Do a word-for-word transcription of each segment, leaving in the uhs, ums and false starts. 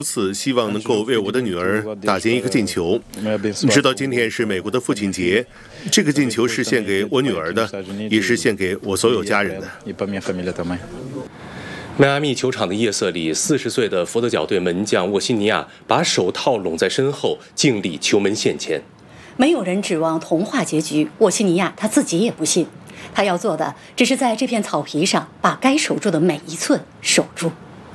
次希望能够为我的女儿打进一个进球。直到今天是美国的父亲节，这个进球是献给我女儿的，也是献给我所有家人的。 迈阿密球场的夜色里，四十岁的佛得角队门将沃西尼亚把手套拢在身后，静立球门线前。 没有人指望童话结局，沃西尼亚他自己也不信。他要做的只是在这片草皮上把该守住的每一寸守住。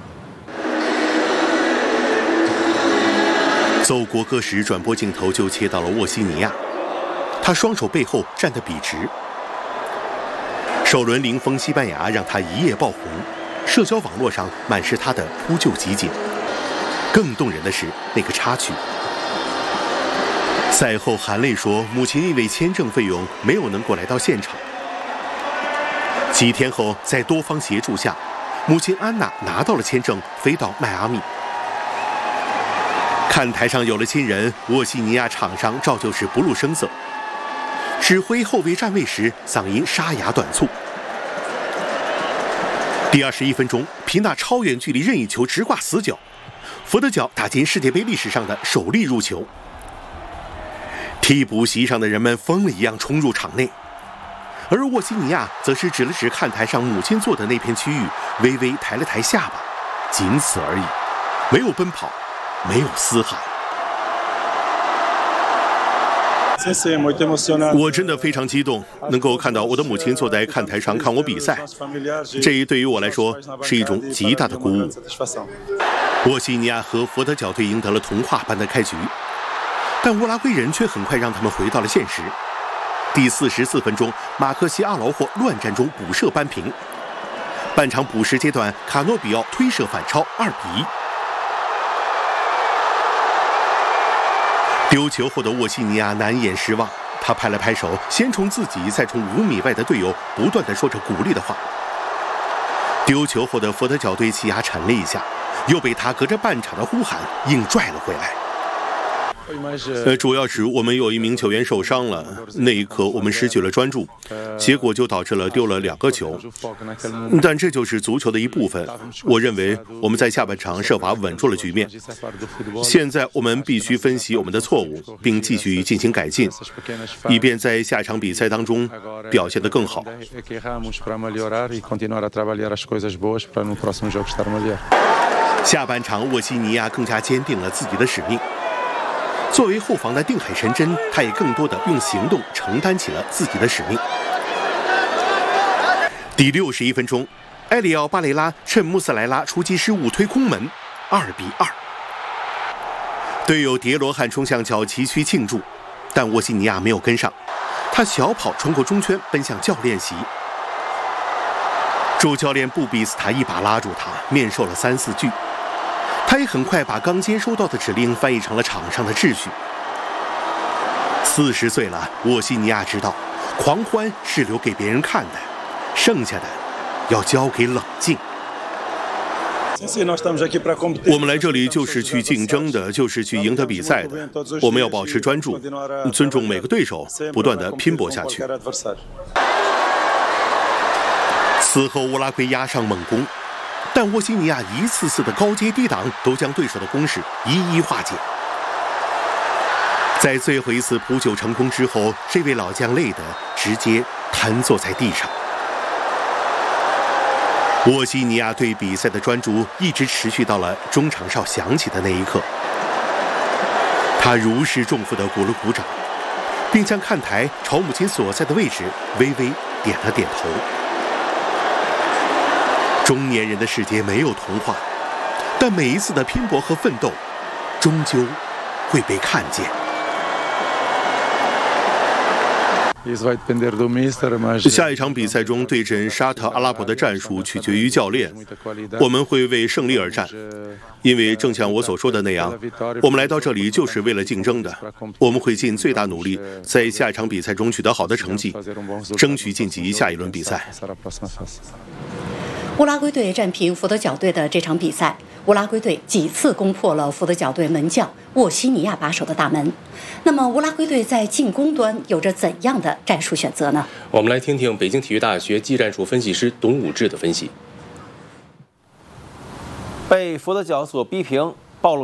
奏国歌时，转播镜头就切到了沃西尼亚，他双手背后站得笔直。首轮零封西班牙让他一夜爆红，社交网络上满是他的扑救集锦。更动人的是那个插曲。赛后含泪说，母亲因为签证费用没有能够来到现场。几天后，在多方协助下，母亲安娜拿到了签证，飞到迈阿密。看台上有了亲人，沃西尼亚场上照旧是不露声色。指挥后卫站位时，嗓音沙哑短促。第二十一分钟，凭那超远距离任意球直挂死角，佛得角打进世界杯历史上的首粒入球。替补席上的人们疯了一样冲入场内，而沃西尼亚则是指了指看台上母亲坐的那片区域，微微抬了抬下巴，仅此而已，没有奔跑，没有嘶喊。我真的非常激动，能够看到我的母亲坐在看台上看我比赛，这对于我来说是一种极大的鼓舞。沃西尼亚和佛得角队赢得了童话般的开局，但乌拉圭人却很快让他们回到了现实。第四十四分钟，马克西阿劳霍乱战中补射扳平。半场补时阶段，卡诺比奥推射反超，二比一。丢球后的沃西尼亚难掩失望，他拍了拍手，先冲自己，再冲五米外的队友，不断地说着鼓励的话。丢球后的佛得角队气压沉了一下，又被他隔着半场的呼喊硬拽了回来。呃，主要是我们有一名球员受伤了，那一刻我们失去了专注，结果就导致了丢了两个球。但这就是足球的一部分。我认为我们在下半场设法稳住了局面。现在我们必须分析我们的错误，并继续进行改进，以便在下场比赛当中表现得更好。下半场，沃西尼亚更加坚定了自己的使命。作为后防的定海神针，他也更多的用行动承担起了自己的使命。第六十一分钟，埃里奥·巴雷拉趁穆斯莱拉出击失误推空门，二比二。队友迭罗汉冲向角旗区庆祝，但沃西尼亚没有跟上，他小跑穿过中圈，奔向教练席。主教练布比斯塔一把拉住他，面授了三四句。他也很快把刚接收到的指令翻译成了场上的秩序。四十岁了，沃西尼亚知道，狂欢是留给别人看的，剩下的要交给冷静。我们来这里就是去竞争的，就是去赢得比赛的。我们要保持专注，尊重每个对手，不断地拼搏下去。此后，乌拉圭压上猛攻。但沃西尼亚一次次的高接低挡都将对手的攻势一一化解。在最后一次扑救成功之后，这位老将累得直接瘫坐在地上。沃西尼亚对比赛的专注一直持续到了中场哨响起的那一刻。他如释重负地鼓了鼓掌，并将看台朝母亲所在的位置微微点了点头。中年人的世界没有童话，但每一次的拼搏和奋斗，终究会被看见。下一场比赛中对阵沙特阿拉伯的战术取决于教练，我们会为胜利而战，因为正像我所说的那样，我们来到这里就是为了竞争的。我们会尽最大努力，在下一场比赛中取得好的成绩，争取晋级下一轮比赛。 乌拉圭队战平佛得角队的这场比赛，乌拉圭队几次攻破了佛得角队门将沃西尼亚把守的大门。那么，乌拉圭队在进攻端有着怎样的战术选择呢？ 我们来听听北京体育大学技战术分析师董武志的分析。 被佛得角所逼平，